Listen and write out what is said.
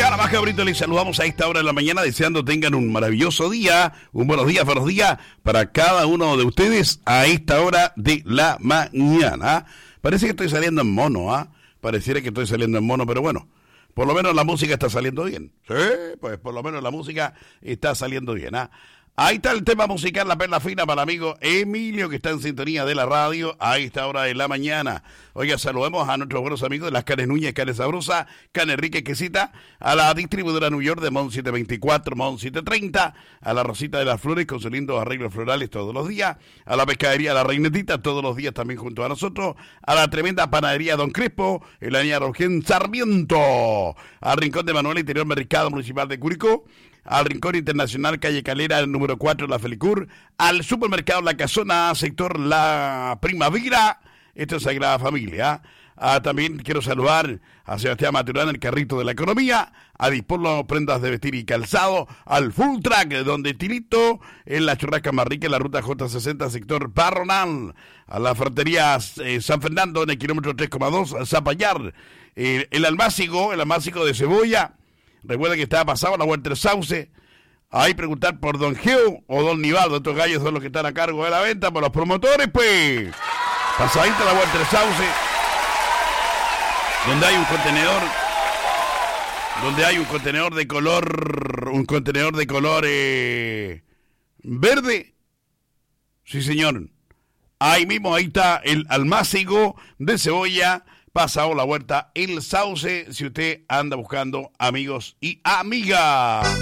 Más cabrito, les saludamos a esta hora de la mañana, deseando tengan un maravilloso día, un buenos días para cada uno de ustedes a esta hora de la mañana. Parece que estoy saliendo en mono, Pareciera que estoy saliendo en mono, pero bueno, por lo menos la música está saliendo bien. Sí, pues por lo menos la música está saliendo bien, Ahí está el tema musical, la perla fina para el amigo Emilio, que está en sintonía de la radio a esta hora de la mañana. Oiga, saludemos a nuestros buenos amigos de las Carnes Núñez, Carnes Sabrosa, Carne Rica y Quesita, a la distribuidora New York de Mon 724, Mon 730, a la Rosita de las Flores con sus lindos arreglos florales todos los días, a la pescadería La Reinetita todos los días también junto a nosotros, a la tremenda panadería Don Crespo, en la avenida Rogén Sarmiento, al Rincón de Manuel, interior Mercado Municipal de Curicó, al Rincón Internacional, calle Calera, número 4, La Felicur, al supermercado La Casona, sector La Primavera, esto es Sagrada Familia. También quiero saludar a Sebastián Maturana, el carrito de la economía, a Dispolo Prendas de Vestir y Calzado, al Full Track, donde Tilito, en la churrasca más rica, en la ruta J60, sector Barronal, a la ferretería San Fernando, en el kilómetro 3,2, Zapallar, el almácigo de Cebolla. Recuerda que estaba pasado la Walter Sauce. Ahí preguntar por Don Geo o Don Nivaldo. Estos gallos son los que están a cargo de la venta por los promotores, pues. Pasadita la Walter Sauce, donde hay un contenedor de color verde. Sí, señor. Ahí mismo, ahí está el almácigo de Cebolla. Pasado la Huerta, el Sauce, si usted anda buscando amigos y amigas.